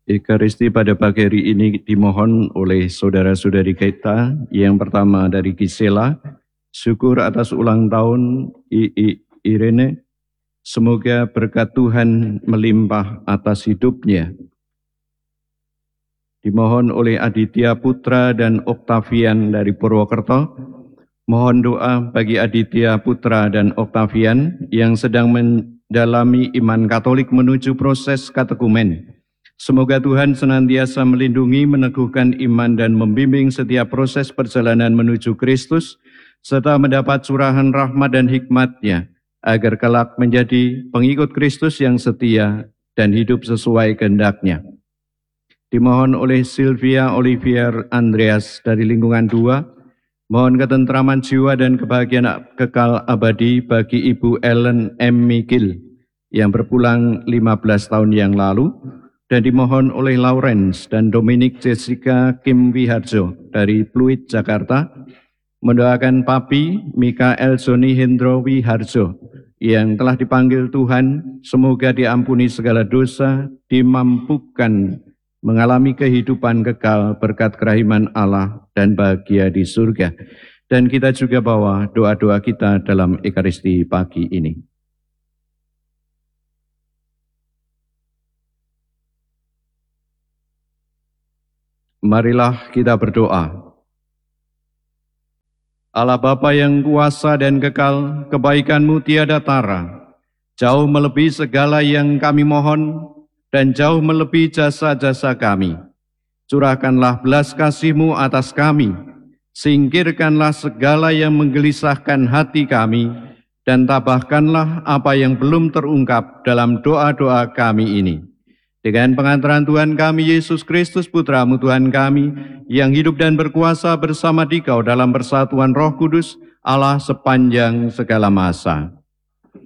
Ekaristi pada pagi hari ini dimohon oleh saudara-saudari kita. Yang pertama dari Gisela, syukur atas ulang tahun Irene. Semoga berkat Tuhan melimpah atas hidupnya. Dimohon oleh Aditya Putra dan Oktavian dari Purwokerto. Mohon doa bagi Aditya Putra dan Oktavian yang sedang mendalami iman Katolik menuju proses katekumen. Semoga Tuhan senantiasa melindungi, meneguhkan iman dan membimbing setiap proses perjalanan menuju Kristus, serta mendapat curahan rahmat dan hikmat-Nya, agar kelak menjadi pengikut Kristus yang setia dan hidup sesuai kehendak-Nya. Dimohon oleh Sylvia Olivier Andreas dari lingkungan 2, mohon ketentraman jiwa dan kebahagiaan kekal abadi bagi Ibu Ellen M. Mikil yang berpulang 15 tahun yang lalu, dan dimohon oleh Lawrence dan Dominic Jessica Kim Wiharjo dari Pluit, Jakarta, mendoakan Papi Mikael Joni Hendro Wiharjo yang telah dipanggil Tuhan, semoga diampuni segala dosa, dimampukan mengalami kehidupan kekal berkat kerahiman Allah dan bahagia di surga. Dan kita juga bawa doa-doa kita dalam Ekaristi pagi ini. Marilah kita berdoa. Allah Bapa yang kuasa dan kekal, kebaikan-Mu tiada tara, jauh melebihi segala yang kami mohon dan jauh melebihi jasa-jasa kami. Curahkanlah belas kasih-Mu atas kami, singkirkanlah segala yang menggelisahkan hati kami, dan tabahkanlah apa yang belum terungkap dalam doa-doa kami ini. Dengan pengantaran Tuhan kami Yesus Kristus Putra-Mu Tuhan kami, yang hidup dan berkuasa bersama Dikau dalam persatuan Roh Kudus, Allah sepanjang segala masa.